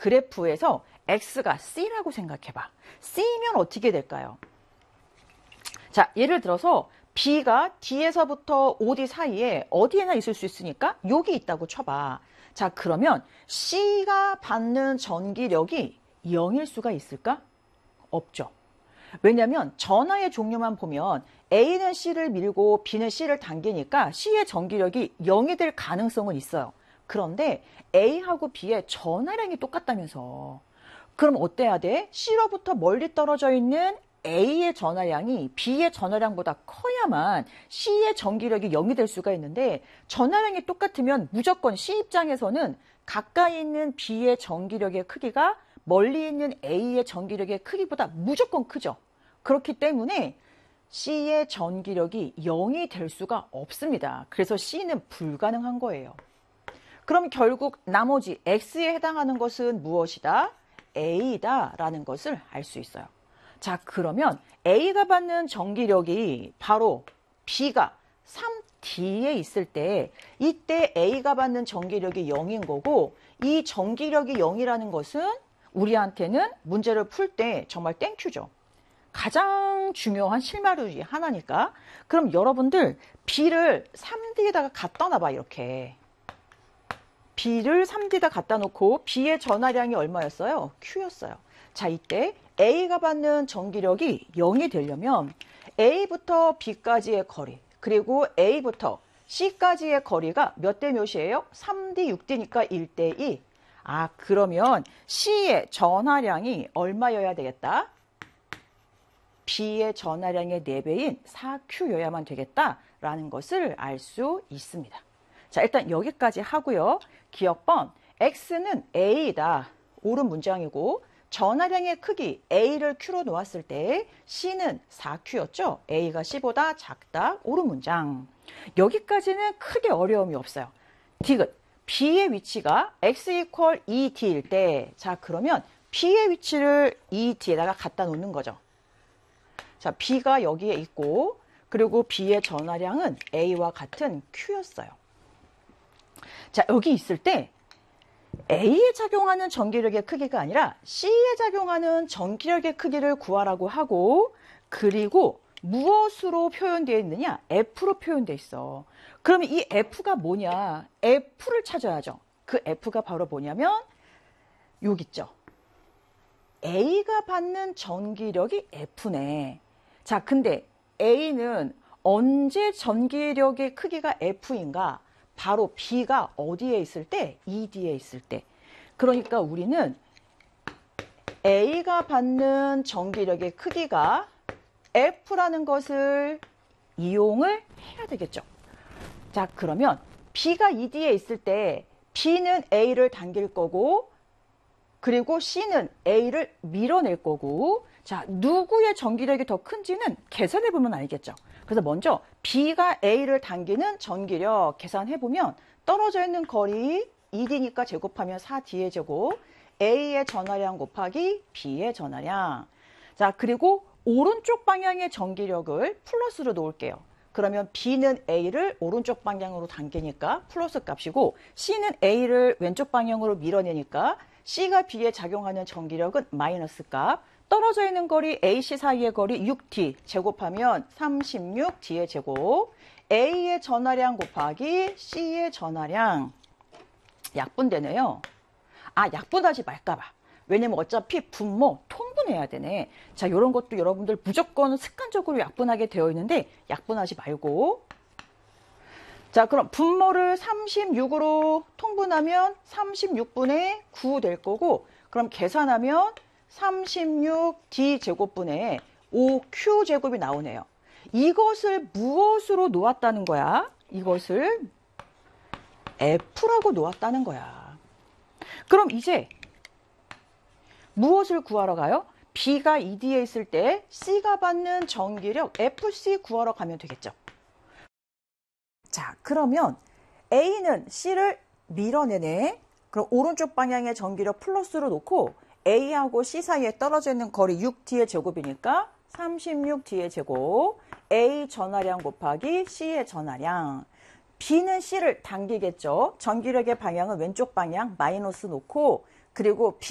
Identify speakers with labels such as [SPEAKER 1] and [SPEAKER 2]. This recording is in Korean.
[SPEAKER 1] 그래프에서 X가 C라고 생각해봐. C면 어떻게 될까요? 자, 예를 들어서 B가 D에서부터 OD 사이에 어디에나 있을 수 있으니까 여기 있다고 쳐봐. 자, 그러면 C가 받는 전기력이 0일 수가 있을까? 없죠. 왜냐하면 전하의 종류만 보면 A는 C를 밀고 B는 C를 당기니까 C의 전기력이 0이 될 가능성은 있어요. 그런데 A하고 B의 전하량이 똑같다면서. 그럼 어때야 돼? C로부터 멀리 떨어져 있는 A의 전하량이 B의 전하량보다 커야만 C의 전기력이 0이 될 수가 있는데, 전하량이 똑같으면 무조건 C 입장에서는 가까이 있는 B의 전기력의 크기가 멀리 있는 A의 전기력의 크기보다 무조건 크죠. 그렇기 때문에 C의 전기력이 0이 될 수가 없습니다. 그래서 C는 불가능한 거예요. 그럼 결국 나머지 X에 해당하는 것은 무엇이다? A다 라는 것을 알 수 있어요. 자, 그러면 A가 받는 전기력이 바로 B가 3D에 있을 때, 이때 A가 받는 전기력이 0인 거고, 이 전기력이 0이라는 것은 우리한테는 문제를 풀 때 정말 땡큐죠. 가장 중요한 실마리 중에 하나니까. 그럼 여러분들 B를 3D에다가 갖다 놔봐. 이렇게 B를 3D에다 갖다 놓고 B의 전하량이 얼마였어요? Q였어요. 자, 이때 A가 받는 전기력이 0이 되려면 A부터 B까지의 거리, 그리고 A부터 C까지의 거리가 몇 대 몇이에요? 3D, 6D니까 1대 2. 아, 그러면 C의 전하량이 얼마여야 되겠다? B의 전하량의 4배인 4Q여야만 되겠다라는 것을 알 수 있습니다. 자, 일단 여기까지 하고요. 기억번, X는 A다. 옳은 문장이고, 전하량의 크기 A를 Q로 놓았을 때 C는 4Q였죠. A가 C보다 작다. 옳은 문장. 여기까지는 크게 어려움이 없어요. 디귿, B의 위치가 X 이퀄 2D일 때, 자, 그러면 B의 위치를 2D에다가 갖다 놓는 거죠. 자, B가 여기에 있고, 그리고 B의 전하량은 A와 같은 Q였어요. 자, 여기 있을 때 A에 작용하는 전기력의 크기가 아니라 C에 작용하는 전기력의 크기를 구하라고 하고, 그리고 무엇으로 표현되어 있느냐? F로 표현되어 있어. 그러면 이 F가 뭐냐? F를 찾아야죠. 그 F가 바로 뭐냐면 여기 있죠. A가 받는 전기력이 F네. 자, 근데 A는 언제 전기력의 크기가 F인가? 바로 B가 어디에 있을 때? 2D에 있을 때. 그러니까 우리는 A가 받는 전기력의 크기가 F라는 것을 이용을 해야 되겠죠. 자, 그러면 B가 2D에 있을 때 B는 A를 당길 거고, 그리고 C는 A를 밀어낼 거고, 자, 누구의 전기력이 더 큰지는 계산해 보면 알겠죠. 그래서 먼저 B가 A를 당기는 전기력 계산해 보면 떨어져 있는 거리 2D니까 제곱하면 4D의 제곱, A의 전하량 곱하기 B의 전하량. 자, 그리고 오른쪽 방향의 전기력을 플러스로 놓을게요. 그러면 B는 A를 오른쪽 방향으로 당기니까 플러스 값이고, C는 A를 왼쪽 방향으로 밀어내니까 C가 B에 작용하는 전기력은 마이너스 값. 떨어져 있는 거리 AC 사이의 거리 6D 제곱하면 36D의 제곱. A의 전하량 곱하기 C의 전하량. 약분되네요. 아, 약분하지 말까봐. 왜냐면 어차피 분모 통분해야 되네. 자, 이런 것도 여러분들 무조건 습관적으로 약분하게 되어 있는데 약분하지 말고. 자, 그럼 분모를 36으로 통분하면 36분의 9 될 거고, 그럼 계산하면 36D 제곱분의 5Q 제곱이 나오네요. 이것을 무엇으로 놓았다는 거야? 이것을 F라고 놓았다는 거야. 그럼 이제 무엇을 구하러 가요? B가 2D에 있을 때 C가 받는 전기력 FC 구하러 가면 되겠죠. 자, 그러면 A는 C를 밀어내네. 그럼 오른쪽 방향의 전기력 플러스로 놓고 A하고 C 사이에 떨어져 있는 거리 6D의 제곱이니까 36D의 제곱. A 전하량 곱하기 C의 전하량. B는 C를 당기겠죠. 전기력의 방향은 왼쪽 방향 마이너스 놓고, 그리고